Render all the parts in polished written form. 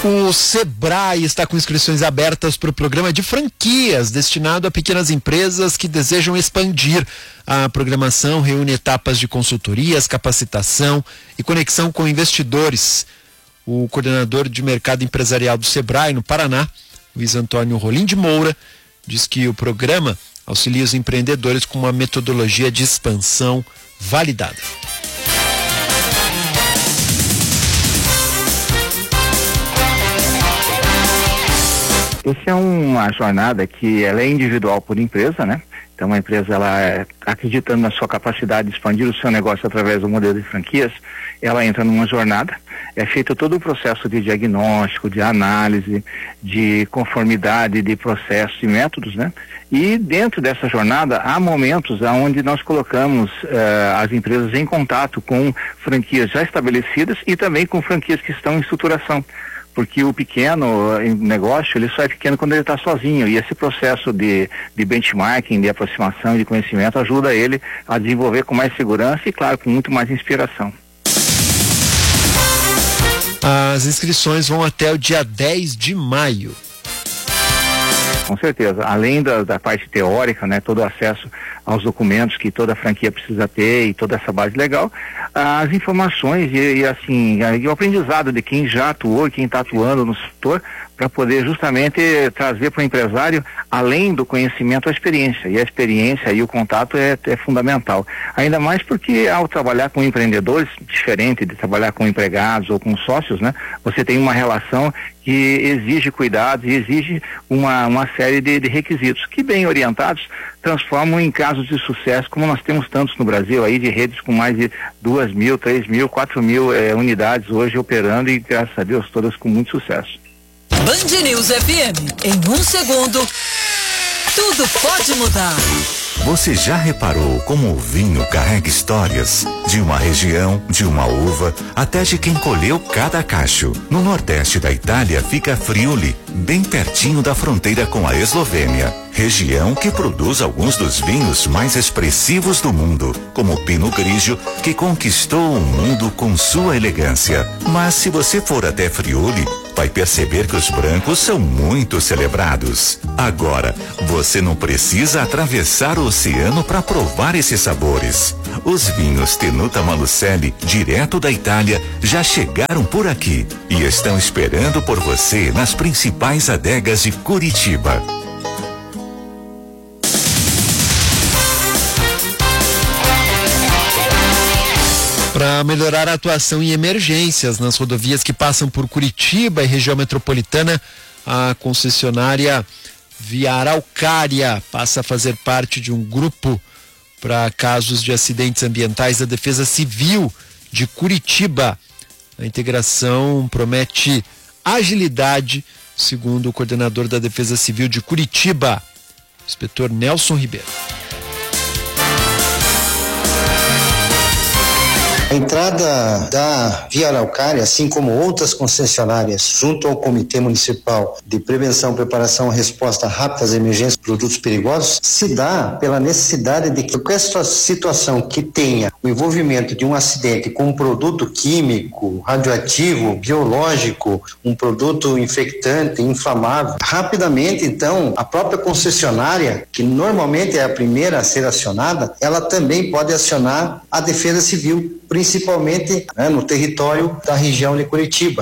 O Sebrae está com inscrições abertas para o programa de franquias, destinado a pequenas empresas que desejam expandir. A programação reúne etapas de consultorias, capacitação e conexão com investidores. O coordenador de mercado empresarial do Sebrae, no Paraná, Luiz Antônio Rolim de Moura, diz que o programa auxilia os empreendedores com uma metodologia de expansão validada. Essa é uma jornada que ela é individual por empresa, né? Então a empresa, ela acreditando na sua capacidade de expandir o seu negócio através do modelo de franquias, ela entra numa jornada, é feito todo o processo de diagnóstico, de análise, de conformidade de processos e métodos, né? E dentro dessa jornada há momentos onde nós colocamos as empresas em contato com franquias já estabelecidas e também com franquias que estão em estruturação. Porque o pequeno negócio, ele só é pequeno quando ele está sozinho, e esse processo de benchmarking, de aproximação e de conhecimento ajuda ele a desenvolver com mais segurança e, claro, com muito mais inspiração. As inscrições vão até o dia 10 de maio. Com certeza, além da parte teórica, né, todo o acesso aos documentos que toda franquia precisa ter e toda essa base legal, as informações e o aprendizado de quem já atuou e quem está atuando no setor, para poder justamente trazer para o empresário, além do conhecimento, a experiência. E a experiência e o contato é fundamental. Ainda mais porque ao trabalhar com empreendedores, diferente de trabalhar com empregados ou com sócios, né? Você tem uma relação que exige cuidados e exige uma série de requisitos que, bem orientados, transformam em casos de sucesso, como nós temos tantos no Brasil, aí de redes com mais de 2.000, 3.000, 4.000 unidades hoje operando e, graças a Deus, todas com muito sucesso. Band News FM, em 1 segundo, tudo pode mudar. Você já reparou como o vinho carrega histórias? De uma região, de uma uva, até de quem colheu cada cacho. No nordeste da Itália fica Friuli, bem pertinho da fronteira com a Eslovênia. Região que produz alguns dos vinhos mais expressivos do mundo, como o Pinot Grigio, que conquistou o mundo com sua elegância. Mas se você for até Friuli, vai perceber que os brancos são muito celebrados. Agora, você não precisa atravessar o oceano para provar esses sabores. Os vinhos Tenuta Malucelli, direto da Itália, já chegaram por aqui e estão esperando por você nas principais adegas de Curitiba. Para melhorar a atuação em emergências nas rodovias que passam por Curitiba e região metropolitana, a concessionária Via Araucária passa a fazer parte de um grupo para casos de acidentes ambientais da Defesa Civil de Curitiba. A integração promete agilidade, segundo o coordenador da Defesa Civil de Curitiba, inspetor Nelson Ribeiro. A entrada da Via Araucária, assim como outras concessionárias, junto ao Comitê Municipal de Prevenção, Preparação e Resposta Rápida às Emergências e Produtos Perigosos, se dá pela necessidade de que essa situação que tenha o envolvimento de um acidente com um produto químico, radioativo, biológico, um produto infectante, inflamável, rapidamente, então, a própria concessionária, que normalmente é a primeira a ser acionada, ela também pode acionar a Defesa Civil, principalmente no território da região de Curitiba.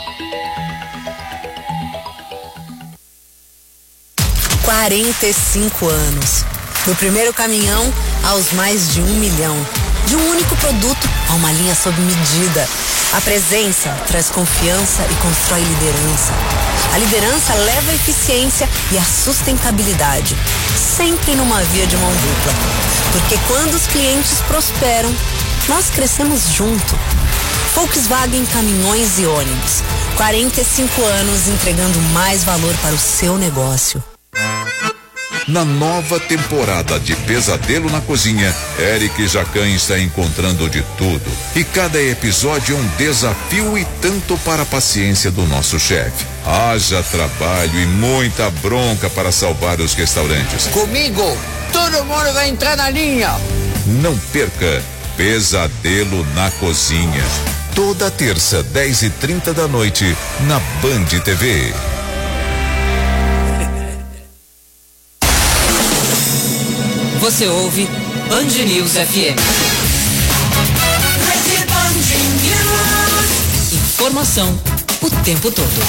Há 45 anos. Do primeiro caminhão aos mais de 1 milhão. De um único produto a uma linha sob medida. A presença traz confiança e constrói liderança. A liderança leva a eficiência e a sustentabilidade. Sempre numa via de mão dupla. Porque quando os clientes prosperam, nós crescemos junto. Volkswagen Caminhões e Ônibus. 45 anos entregando mais valor para o seu negócio. Na nova temporada de Pesadelo na Cozinha, Eric Jacan está encontrando de tudo. E cada episódio é um desafio e tanto para a paciência do nosso chefe. Haja trabalho e muita bronca para salvar os restaurantes. Comigo, todo mundo vai entrar na linha. Não perca Pesadelo na Cozinha. Toda terça, 10h30 da noite, na Band TV. Você ouve Band News FM. Informação o tempo todo.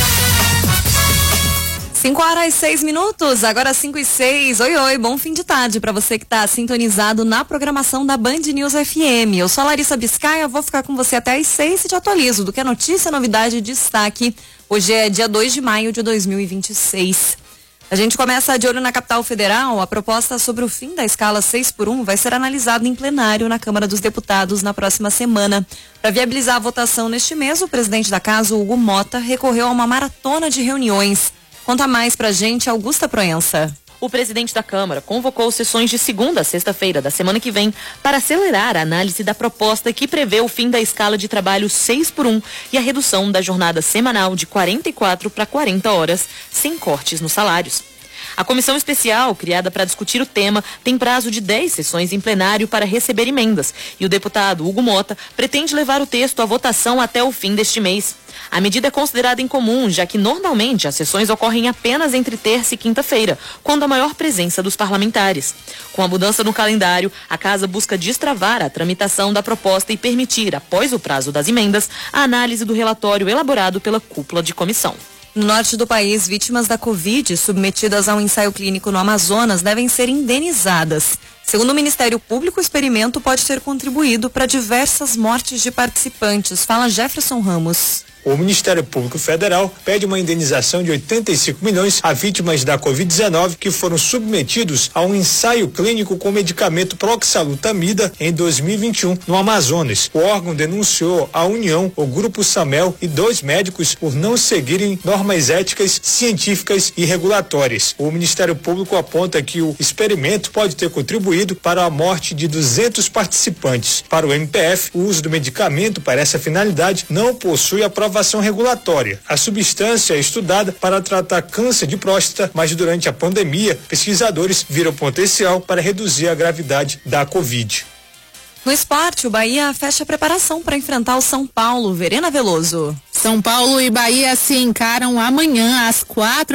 5h06, agora 5h06. Oi, bom fim de tarde para você que está sintonizado na programação da Band News FM. Eu sou a Larissa Biscaia, vou ficar com você até às 6 e te atualizo do que é notícia, novidade e destaque. Hoje é dia 2 de maio de 2026. A gente começa de olho na capital federal. A proposta sobre o fim da escala 6x1 vai ser analisada em plenário na Câmara dos Deputados na próxima semana. Para viabilizar a votação neste mês, o presidente da casa, Hugo Mota, recorreu a uma maratona de reuniões. Conta mais pra gente, Augusta Proença. O presidente da Câmara convocou sessões de segunda a sexta-feira da semana que vem para acelerar a análise da proposta que prevê o fim da escala de trabalho 6x1 e a redução da jornada semanal de 44 para 40 horas, sem cortes nos salários. A comissão especial, criada para discutir o tema, tem prazo de 10 sessões em plenário para receber emendas, e o deputado Hugo Mota pretende levar o texto à votação até o fim deste mês. A medida é considerada incomum, já que normalmente as sessões ocorrem apenas entre terça e quinta-feira, quando há maior presença dos parlamentares. Com a mudança no calendário, a Casa busca destravar a tramitação da proposta e permitir, após o prazo das emendas, a análise do relatório elaborado pela cúpula de comissão. No norte do país, vítimas da Covid submetidas a um ensaio clínico no Amazonas devem ser indenizadas. Segundo o Ministério Público, o experimento pode ter contribuído para diversas mortes de participantes. Fala Jefferson Ramos. O Ministério Público Federal pede uma indenização de 85 milhões a vítimas da Covid-19 que foram submetidos a um ensaio clínico com o medicamento proxalutamida em 2021 no Amazonas. O órgão denunciou a União, o Grupo Samel e 2 médicos por não seguirem normas éticas, científicas e regulatórias. O Ministério Público aponta que o experimento pode ter contribuído para a morte de 200 participantes. Para o MPF, o uso do medicamento para essa finalidade não possui aprovação regulatória. A substância é estudada para tratar câncer de próstata, mas durante a pandemia, pesquisadores viram potencial para reduzir a gravidade da Covid. No esporte, o Bahia fecha a preparação para enfrentar o São Paulo. Verena Veloso. São Paulo e Bahia se encaram amanhã às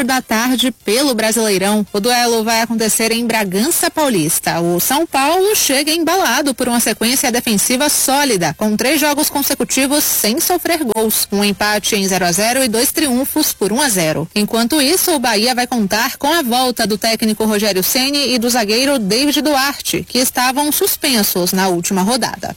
16h pelo Brasileirão. O duelo vai acontecer em Bragança Paulista. O São Paulo chega embalado por uma sequência defensiva sólida, com 3 jogos consecutivos sem sofrer gols, um empate em 0-0 e 2 triunfos por 1-0. Enquanto isso, o Bahia vai contar com a volta do técnico Rogério Ceni e do zagueiro David Duarte, que estavam suspensos na última rodada.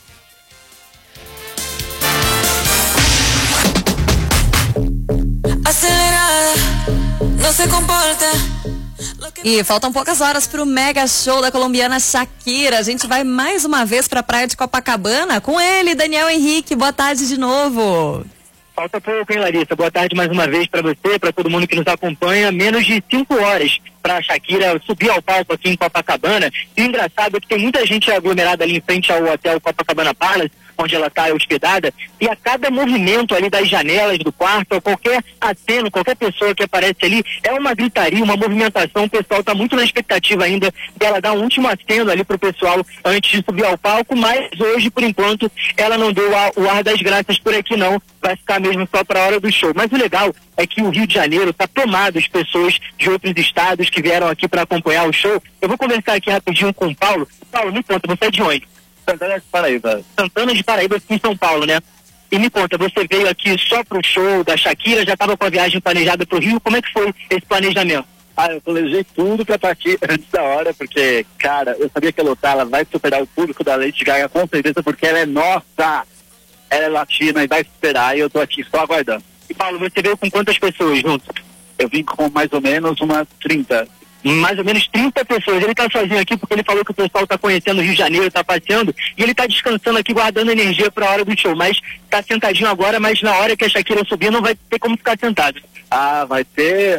E faltam poucas horas para o mega show da colombiana Shakira. A gente vai mais uma vez para a praia de Copacabana com ele, Daniel Henrique. Boa tarde de novo. Falta pouco, hein, Larissa? Boa tarde mais uma vez para você, para todo mundo que nos acompanha. Menos de 5 horas para a Shakira subir ao palco aqui em Copacabana. E o engraçado é que tem muita gente aglomerada ali em frente ao hotel Copacabana Palace, onde ela está hospedada, e a cada movimento ali das janelas do quarto, ou qualquer aceno, qualquer pessoa que aparece ali, é uma gritaria, uma movimentação. O pessoal está muito na expectativa ainda dela dar um último aceno ali pro pessoal antes de subir ao palco, mas hoje, por enquanto, ela não deu o ar das graças por aqui não, vai ficar mesmo só para a hora do show. Mas o legal é que o Rio de Janeiro está tomado de pessoas de outros estados que vieram aqui para acompanhar o show. Eu vou conversar aqui rapidinho com o Paulo. Paulo, me conta, você é de onde? Santana de Paraíba. Santana de Paraíba, aqui em São Paulo, né? E me conta, você veio aqui só pro show da Shakira, já estava com a viagem planejada pro Rio, como é que foi esse planejamento? Eu planejei tudo pra partir antes da hora, porque, cara, eu sabia que a lotar, ela vai superar o público da Lady Gaga, com certeza, porque ela é nossa, ela é latina e vai superar, e eu tô aqui só aguardando. E Paulo, você veio com quantas pessoas juntos? Eu vim com mais ou menos umas 30. Mais ou menos 30 pessoas. Ele tá sozinho aqui porque ele falou que o pessoal tá conhecendo o Rio de Janeiro, tá passeando, e ele tá descansando aqui, guardando energia pra hora do show, mas tá sentadinho agora, mas na hora que a Shakira subir não vai ter como ficar sentado. Vai ter...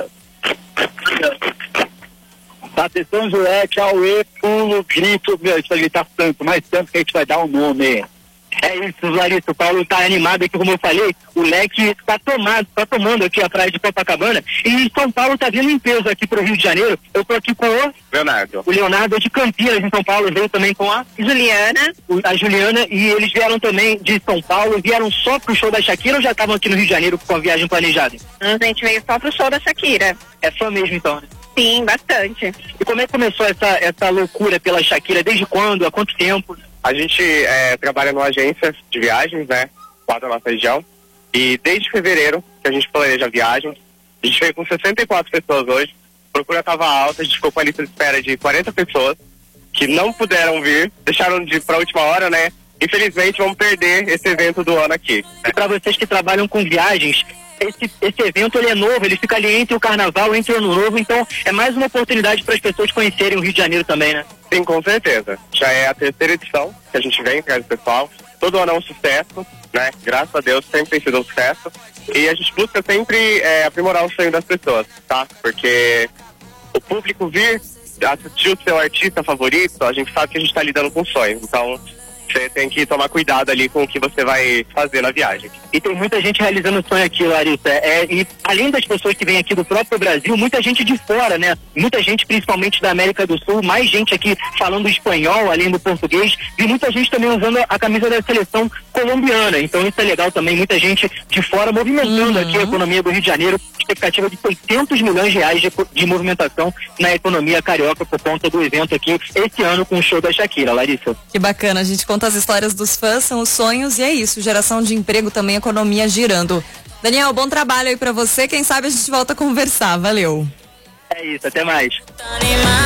Bateção, Juliette, auê, pulo, grito, meu, a gente vai gritar tanto, mais tanto que a gente vai dar um nome. É isso, Larissa. O Paulo tá animado aqui, como eu falei. O leque tá tomando aqui a praia de Copacabana. E São Paulo tá vindo em peso aqui pro Rio de Janeiro. Eu tô aqui com o Leonardo. O Leonardo é de Campinas, em São Paulo. Veio também com a Juliana. A Juliana. E eles vieram também de São Paulo. Vieram só pro show da Shakira ou já estavam aqui no Rio de Janeiro com a viagem planejada? A gente veio só pro show da Shakira. É fã mesmo, então, né? Sim, bastante. E como é que começou essa loucura pela Shakira? Desde quando? Há quanto tempo? A gente trabalha numa agência de viagens, né? Lá da nossa região. E desde fevereiro que a gente planeja a viagem. A gente veio com 64 pessoas hoje. A procura estava alta, a gente ficou com a lista de espera de 40 pessoas que não puderam vir, deixaram pra última hora, né? Infelizmente vamos perder esse evento do ano aqui. E para vocês que trabalham com viagens, esse evento ele é novo, ele fica ali entre o carnaval, entre o ano novo, então é mais uma oportunidade para as pessoas conhecerem o Rio de Janeiro também, né? Sim, com certeza. Já é a terceira edição que a gente vem traz o pessoal. Todo ano é um sucesso, né? Graças a Deus sempre tem sido um sucesso. E a gente busca sempre aprimorar o sonho das pessoas, tá? Porque o público vir assistir o seu artista favorito, a gente sabe que a gente tá lidando com sonhos. Então, você tem que tomar cuidado ali com o que você vai fazer na viagem. E tem muita gente realizando sonho aqui, Larissa. E além das pessoas que vêm aqui do próprio Brasil, muita gente de fora, né? Muita gente, principalmente da América do Sul, mais gente aqui falando espanhol, além do português, e muita gente também usando a camisa da seleção colombiana. Então isso é legal também, muita gente de fora movimentando aqui a economia do Rio de Janeiro. Expectativa de 600 milhões de reais de movimentação na economia carioca por conta do evento aqui esse ano com o show da Shakira, Larissa. Que bacana, a gente conta as histórias dos fãs, são os sonhos e é isso, geração de emprego também, economia girando. Daniel, bom trabalho aí pra você, quem sabe a gente volta a conversar, valeu. É isso, até mais.